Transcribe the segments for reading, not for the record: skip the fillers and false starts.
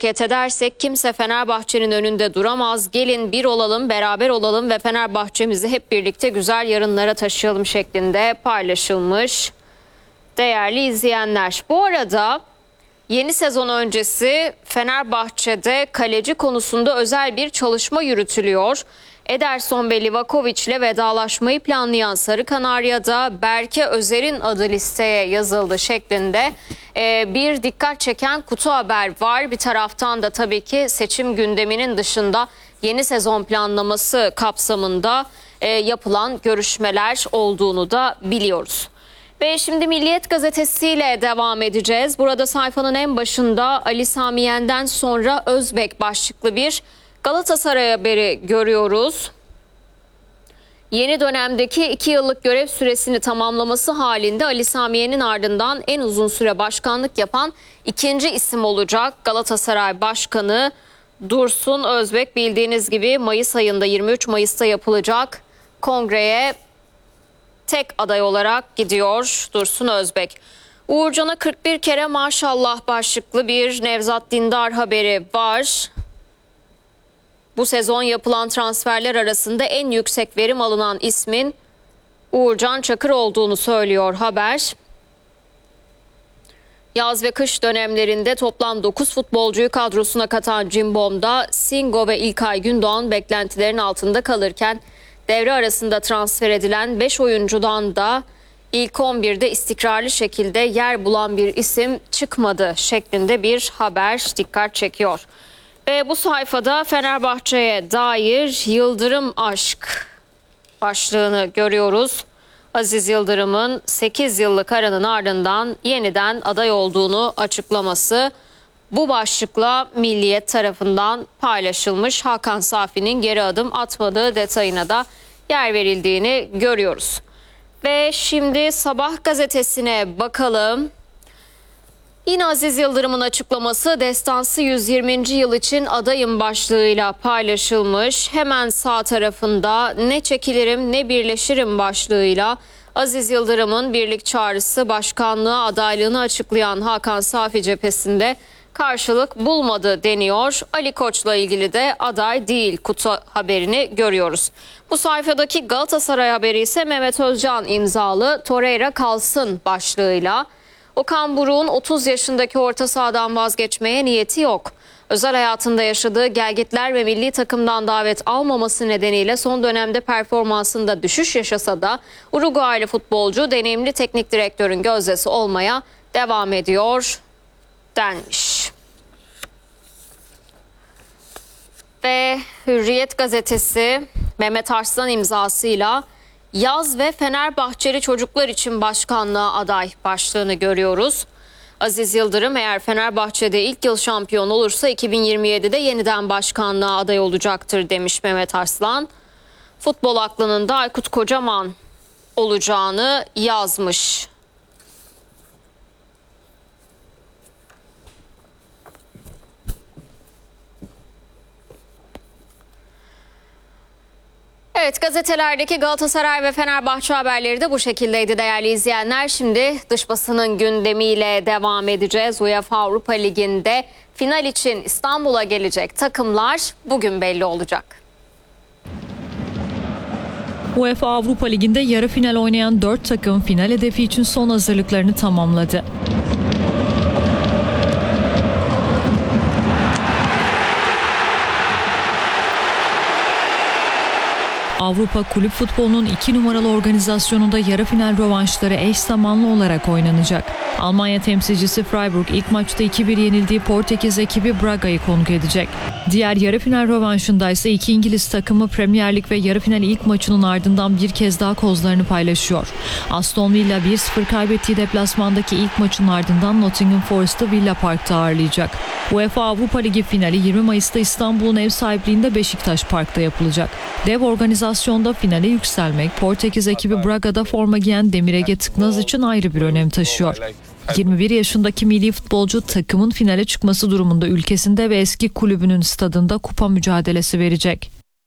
hareket edersek kimse Fenerbahçe'nin önünde duramaz. Gelin bir olalım, beraber olalım ve Fenerbahçe'mizi hep birlikte güzel yarınlara taşıyalım şeklinde paylaşılmış. Değerli izleyenler, bu arada yeni sezon öncesi Fenerbahçe'de kaleci konusunda özel bir çalışma yürütülüyor. Ederson ve Livakovic ile vedalaşmayı planlayan Sarı Kanarya'da Berke Özer'in adı listeye yazıldı şeklinde bir dikkat çeken kutu haber var. Bir taraftan da tabii ki seçim gündeminin dışında yeni sezon planlaması kapsamında yapılan görüşmeler olduğunu da biliyoruz. Ve şimdi Milliyet gazetesiyle devam edeceğiz. Burada sayfanın en başında Ali Sami Yen'den sonra Özbek başlıklı bir Galatasaray haberi görüyoruz. Yeni dönemdeki 2 yıllık görev süresini tamamlaması halinde Ali Sami Yen'in ardından en uzun süre başkanlık yapan ikinci isim olacak. Galatasaray Başkanı Dursun Özbek bildiğiniz gibi Mayıs ayında 23 Mayıs'ta yapılacak kongreye tek aday olarak gidiyor Dursun Özbek. Uğurcan'a 41 kere maşallah başlıklı bir Nevzat Dindar haberi var. Bu sezon yapılan transferler arasında en yüksek verim alınan ismin Uğurcan Çakır olduğunu söylüyor haber. Yaz ve kış dönemlerinde toplam 9 futbolcuyu kadrosuna katan Cimbom'da Singo ve İlkay Gündoğan beklentilerin altında kalırken devre arasında transfer edilen 5 oyuncudan da ilk 11'de istikrarlı şekilde yer bulan bir isim çıkmadı şeklinde bir haber dikkat çekiyor. Ve bu sayfada Fenerbahçe'ye dair Yıldırım aşk başlığını görüyoruz. Aziz Yıldırım'ın 8 yıllık aranın ardından yeniden aday olduğunu açıklaması bu başlıkla Milliyet tarafından paylaşılmış. Hakan Safi'nin geri adım atmadığı detayına da yer verildiğini görüyoruz. Ve şimdi Sabah gazetesine bakalım. Yine Aziz Yıldırım'ın açıklaması destansı 120. yıl için adayım başlığıyla paylaşılmış. Hemen sağ tarafında ne çekilirim ne birleşirim başlığıyla Aziz Yıldırım'ın birlik çağrısı başkanlığa adaylığını açıklayan Hakan Safi cephesinde karşılık bulmadı deniyor. Ali Koç'la ilgili de aday değil kutu haberini görüyoruz. Bu sayfadaki Galatasaray haberi ise Mehmet Özcan imzalı Torreira kalsın başlığıyla. Okan Buruk'un 30 yaşındaki orta sahadan vazgeçmeye niyeti yok. Özel hayatında yaşadığı gelgitler ve milli takımdan davet almaması nedeniyle son dönemde performansında düşüş yaşasa da Uruguaylı futbolcu deneyimli teknik direktörün gözdesi olmaya devam ediyor denmiş. Ve Hürriyet gazetesi Mehmet Arslan imzasıyla yaz ve Fenerbahçeli çocuklar için başkanlığa aday başlığını görüyoruz. Aziz Yıldırım eğer Fenerbahçe'de ilk yıl şampiyon olursa 2027'de yeniden başkanlığa aday olacaktır demiş Mehmet Arslan. Futbol aklının da Aykut Kocaman olacağını yazmış. Evet, gazetelerdeki Galatasaray ve Fenerbahçe haberleri de bu şekildeydi değerli izleyenler. Şimdi dış basının gündemiyle devam edeceğiz. UEFA Avrupa Ligi'nde final için İstanbul'a gelecek takımlar bugün belli olacak. UEFA Avrupa Ligi'nde yarı final oynayan 4 takım final hedefi için son hazırlıklarını tamamladı. Avrupa Kulüp Futbolu'nun 2 numaralı organizasyonunda yarı final rövanşları eş zamanlı olarak oynanacak. Almanya temsilcisi Freiburg ilk maçta 2-1 yenildiği Portekiz ekibi Braga'yı konuk edecek. Diğer yarı final rövanşında ise 2 İngiliz takımı Premier Lig ve yarı final ilk maçının ardından bir kez daha kozlarını paylaşıyor. Aston Villa 1-0 kaybettiği deplasmandaki ilk maçın ardından Nottingham Forest'ı Villa Park'ta ağırlayacak. UEFA Avrupa Ligi finali 20 Mayıs'ta İstanbul'un ev sahipliğinde Beşiktaş Park'ta yapılacak. Dev organizasyonda finale yükselmek Portekiz ekibi Braga'da forma giyen Demir Ege Tıknaz için ayrı bir önem taşıyor. 21 yaşındaki milli futbolcu takımın finale çıkması durumunda ülkesinde ve eski kulübünün stadında kupa mücadelesi verecek.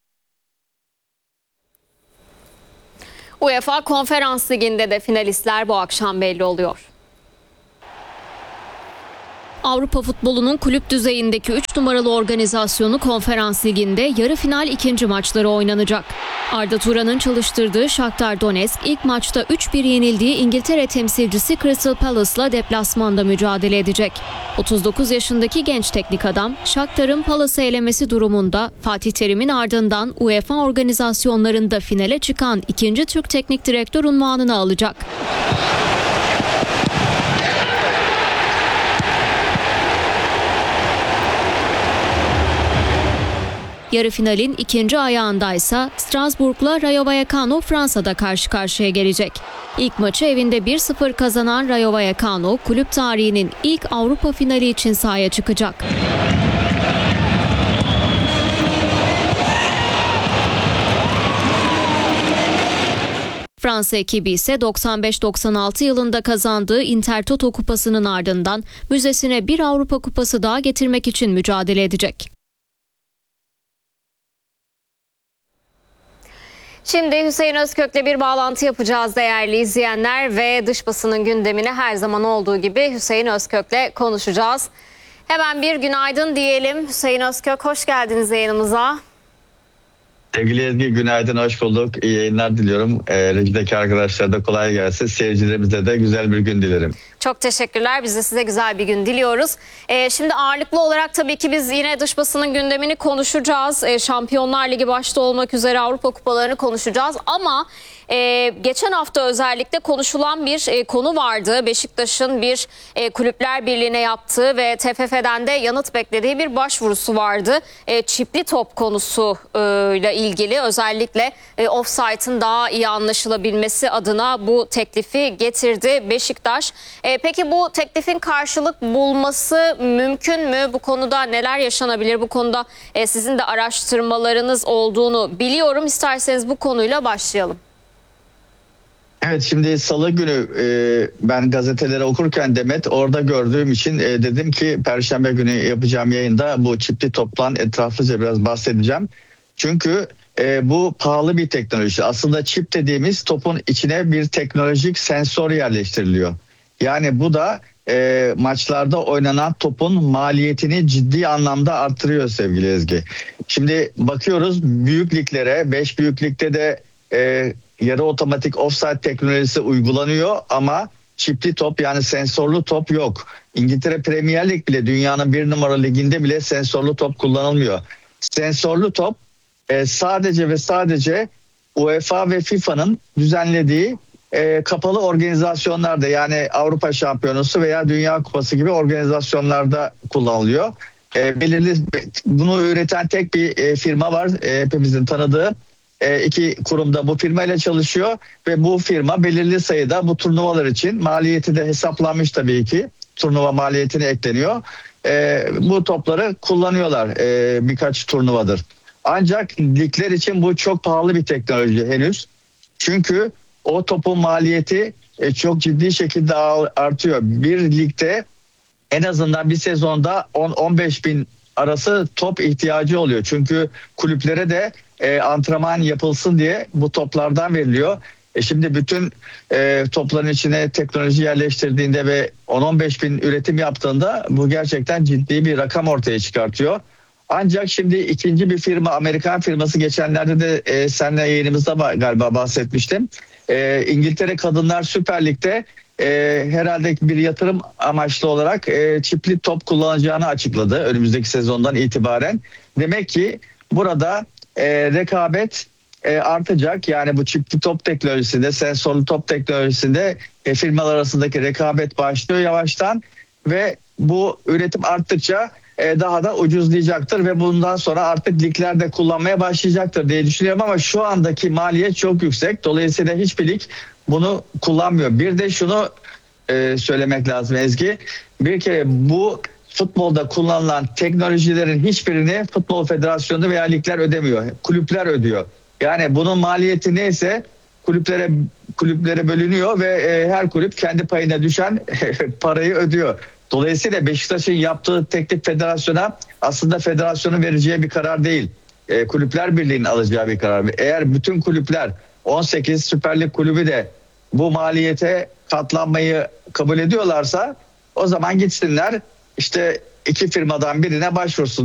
UEFA Konferans Ligi'nde de finalistler bu akşam belli oluyor. Avrupa futbolunun kulüp düzeyindeki 3 numaralı organizasyonu Konferans Ligi'nde yarı final ikinci maçları oynanacak. Arda Turan'ın çalıştırdığı Shakhtar Donetsk ilk maçta 3-1 yenildiği İngiltere temsilcisi Crystal Palace'la deplasmanda mücadele edecek. 39 yaşındaki genç teknik adam, Shakhtar'ın Palace'ı elemesi durumunda Fatih Terim'in ardından UEFA organizasyonlarında finale çıkan ikinci Türk teknik direktör unvanını alacak. Yarı finalin ikinci ayağındaysa Strasbourg'la Rayo Vallecano Fransa'da karşı karşıya gelecek. İlk maçı evinde 1-0 kazanan Rayo Vallecano, kulüp tarihinin ilk Avrupa finali için sahaya çıkacak. Fransa ekibi ise 95-96 yılında kazandığı Intertoto Kupası'nın ardından müzesine bir Avrupa Kupası daha getirmek için mücadele edecek. Şimdi Hüseyin Özkök'le bir bağlantı yapacağız değerli izleyenler ve dış basının gündemini her zaman olduğu gibi Hüseyin Özkök'le konuşacağız. Hemen bir günaydın diyelim. Hüseyin Özkök, hoş geldiniz yayınımıza. Sevgili Ezgi, günaydın, hoş bulduk. İyi yayınlar diliyorum. Rejideki arkadaşlara da kolay gelsin. Seyircilerimize de güzel bir gün dilerim. Çok teşekkürler. Biz de size güzel bir gün diliyoruz. Şimdi ağırlıklı olarak tabii ki biz yine dış basının gündemini konuşacağız. Şampiyonlar Ligi başta olmak üzere Avrupa kupalarını konuşacağız. Ama geçen hafta özellikle konuşulan bir konu vardı. Beşiktaş'ın bir Kulüpler Birliği'ne yaptığı ve TFF'den de yanıt beklediği bir başvurusu vardı. Çipli top konusuyla ilgili özellikle offside'ın daha iyi anlaşılabilmesi adına bu teklifi getirdi Beşiktaş. Peki bu teklifin karşılık bulması mümkün mü? Bu konuda neler yaşanabilir? Bu konuda sizin de araştırmalarınız olduğunu biliyorum. İsterseniz bu konuyla başlayalım. Evet, şimdi Salı günü ben gazeteleri okurken Demet orada gördüğüm için dedim ki Perşembe günü yapacağım yayında bu çipli toptan etraflıca biraz bahsedeceğim. Çünkü bu pahalı bir teknoloji. Aslında çip dediğimiz topun içine bir teknolojik sensör yerleştiriliyor. Yani bu da maçlarda oynanan topun maliyetini ciddi anlamda arttırıyor sevgili Ezgi. Şimdi bakıyoruz büyük liglere, 5 büyük ligde de yarı otomatik offside teknolojisi uygulanıyor ama çipli top yani sensörlü top yok. İngiltere Premier Lig bile dünyanın bir numara liginde bile sensörlü top kullanılmıyor. Sensörlü top sadece ve sadece UEFA ve FIFA'nın düzenlediği kapalı organizasyonlarda yani Avrupa Şampiyonası veya Dünya Kupası gibi organizasyonlarda kullanılıyor. Belirli bunu üreten tek bir firma var hepimizin tanıdığı. İki kurumda bu firmayla çalışıyor ve bu firma belirli sayıda bu turnuvalar için maliyeti de hesaplanmış tabii ki. Turnuva maliyetine ekleniyor. Bu topları kullanıyorlar birkaç turnuvadır. Ancak ligler için bu çok pahalı bir teknoloji henüz. Çünkü o topun maliyeti çok ciddi şekilde artıyor. Bir ligde en azından bir sezonda 10-15 bin arası top ihtiyacı oluyor. Çünkü kulüplere de antrenman yapılsın diye bu toplardan veriliyor. Şimdi bütün topların içine teknoloji yerleştirdiğinde ve 10-15 bin üretim yaptığında bu gerçekten ciddi bir rakam ortaya çıkartıyor. Ancak şimdi ikinci bir firma, Amerikan firması, geçenlerde de seninle yayınımızda galiba bahsetmiştim. İngiltere Kadınlar Süper Lig'de herhalde bir yatırım amaçlı olarak çipli top kullanacağını açıkladı önümüzdeki sezondan itibaren. Demek ki burada rekabet artacak. Yani bu çipli top teknolojisinde, sensörlü top teknolojisinde firmalar arasındaki rekabet başlıyor yavaştan ve bu üretim arttıkça daha da ucuzlayacaktır ve bundan sonra artık liglerde kullanmaya başlayacaktır diye düşünüyorum ama şu andaki maliyet çok yüksek. Dolayısıyla hiçbir lig bunu kullanmıyor. Bir de şunu söylemek lazım Ezgi. Bir kere bu futbolda kullanılan teknolojilerin hiçbirini Futbol Federasyonu veya ligler ödemiyor. Kulüpler ödüyor. Yani bunun maliyeti neyse kulüplere bölünüyor ve her kulüp kendi payına düşen parayı ödüyor. Dolayısıyla Beşiktaş'ın yaptığı teklif federasyona aslında federasyonun vereceği bir karar değil. Kulüpler Birliği'nin alacağı bir karar. Eğer bütün kulüpler 18 Süper Lig kulübü de bu maliyete katlanmayı kabul ediyorlarsa o zaman gitsinler işte iki firmadan birine başvursun.